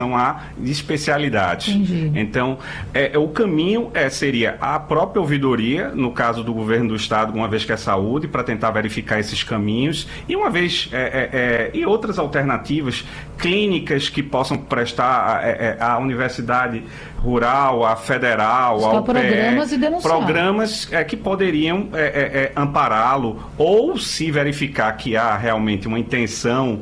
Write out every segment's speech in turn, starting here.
à especialidade. Entendi. Então, o caminho seria a própria ouvidoria, no caso do governo do estado, uma vez que é saúde, para tentar verificar esses caminhos, e uma vez e outras alternativas clínicas que possam prestar à universidade rural, à federal, ao programas e denunciar. Programas que poderiam ampará-lo, ou se verificar que há realmente uma intenção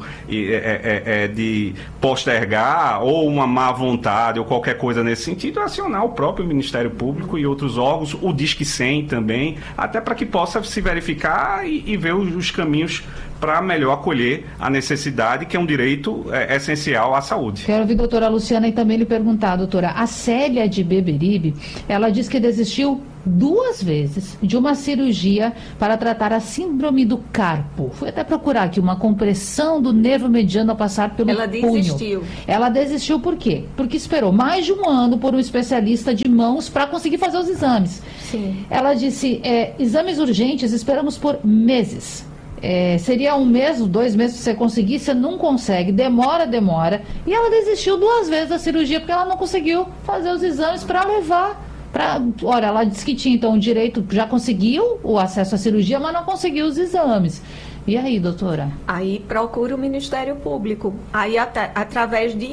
de postergar, ou uma má vontade, ou qualquer coisa nesse sentido, acionar o próprio Ministério Público e outros órgãos, o Disque 100 também, até para que possa se verificar e ver os caminhos para melhor acolher a necessidade, que é um direito essencial à saúde. Quero ouvir a doutora Luciana e também lhe perguntar, doutora, a Célia de Beberibe, ela diz que desistiu 2 vezes de uma cirurgia para tratar a síndrome do carpo. Fui até procurar aqui uma compressão do nervo mediano a passar pelo punho. Desistiu. Ela desistiu por quê? Porque esperou mais de 1 ano por um especialista de mãos para conseguir fazer os exames. Sim. Ela disse, exames urgentes esperamos por meses. Seria 1 mês, 2 meses se você conseguir, você não consegue, demora, e ela desistiu 2 vezes da cirurgia porque ela não conseguiu fazer os exames para levar olha, ela disse que tinha então o direito, já conseguiu o acesso à cirurgia, mas não conseguiu os exames. E aí, doutora? Aí procura o Ministério Público, aí através de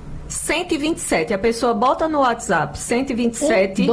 127, a pessoa bota no WhatsApp 127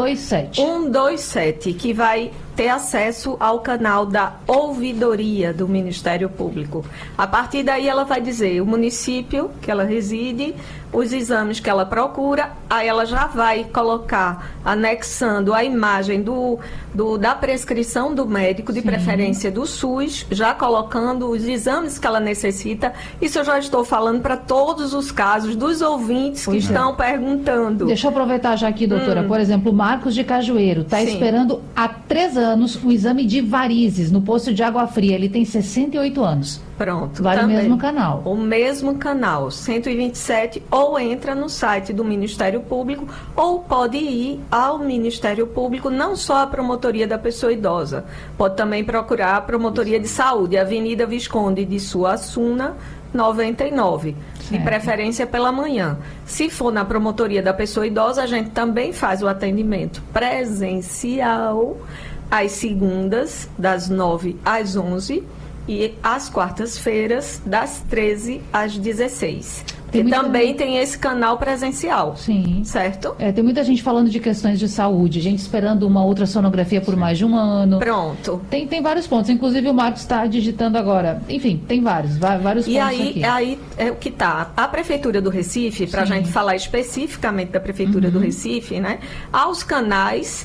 127, que vai ter acesso ao canal da ouvidoria do Ministério Público. A partir daí ela vai dizer o município que ela reside, os exames que ela procura, aí ela já vai colocar, anexando a imagem da prescrição do médico, de preferência do SUS, já colocando os exames que ela necessita. Isso eu já estou falando para todos os casos dos ouvintes que estão perguntando. Deixa eu aproveitar já aqui, doutora. Por exemplo, o Marcos de Cajueiro está esperando há 3 anos um exame de varizes no posto de Água Fria. Ele tem 68 anos. Pronto. Vale também o mesmo canal. O mesmo canal, 127, ou entra no site do Ministério Público, ou pode ir ao Ministério Público, não só a Promotoria da Pessoa Idosa, pode também procurar a Promotoria de Saúde, Avenida Visconde de Suassuna, 99, de preferência pela manhã. Se for na Promotoria da Pessoa Idosa, a gente também faz o atendimento presencial às segundas, das 9 às 11, e às quartas-feiras, das 13 às 16. E também tem esse canal presencial. Sim. Certo? Tem muita gente falando de questões de saúde, gente esperando uma ultrassonografia por mais de 1 ano. Pronto. Tem vários pontos, inclusive o Marcos está digitando agora. Enfim, tem vários pontos aqui. E aí é o que está. A Prefeitura do Recife, para a gente falar especificamente da Prefeitura do Recife, né? Aos canais...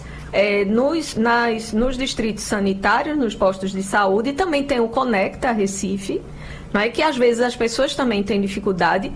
nos distritos sanitários, nos postos de saúde, e também tem o Conecta Recife, não é que às vezes as pessoas também têm dificuldade,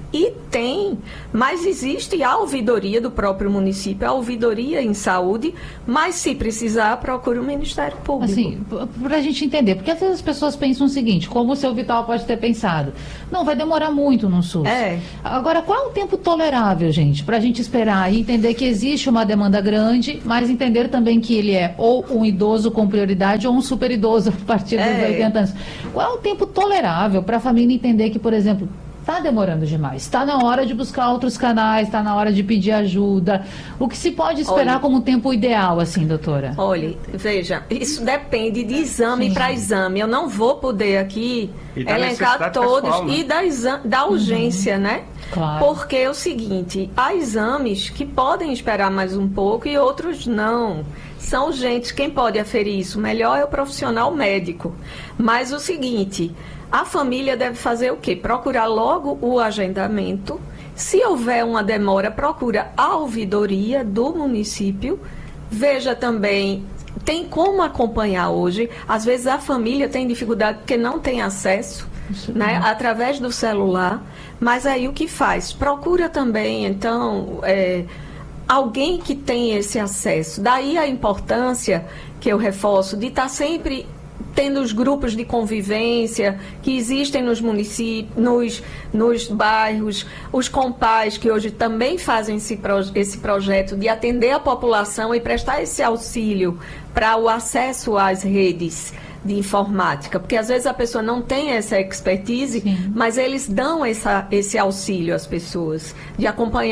mas existe a ouvidoria do próprio município, a ouvidoria em saúde, mas se precisar, procure o Ministério Público. Assim, para a gente entender, porque às vezes as pessoas pensam o seguinte, como o seu Vital pode ter pensado, não, vai demorar muito no SUS. Agora, qual é o tempo tolerável, gente, para a gente esperar e entender que existe uma demanda grande, mas entender também que ele é ou um idoso com prioridade ou um super idoso a partir dos 80 anos. Qual é o tempo tolerável para a família entender que, por exemplo, está demorando demais, está na hora de buscar outros canais, está na hora de pedir ajuda? O que se pode esperar como tempo ideal, assim, doutora? Olha, veja, isso depende de exame para exame. Eu não vou poder aqui elencar todos pessoal, né? E da urgência, né? Claro. Porque é o seguinte, há exames que podem esperar mais um pouco e outros não. São urgentes. Quem pode aferir isso melhor é o profissional médico. Mas o seguinte... A família deve fazer o quê? Procurar logo o agendamento. Se houver uma demora, procura a ouvidoria do município. Veja também, tem como acompanhar hoje. Às vezes a família tem dificuldade porque não tem acesso, né, através do celular. Mas aí o que faz? Procura também, então, alguém que tem esse acesso. Daí a importância, que eu reforço, de estar sempre... tendo os grupos de convivência que existem nos municípios, nos bairros, os compás que hoje também fazem esse projeto de atender a população e prestar esse auxílio para o acesso às redes de informática, porque às vezes a pessoa não tem essa expertise, Sim. mas eles dão esse auxílio às pessoas, de acompanhar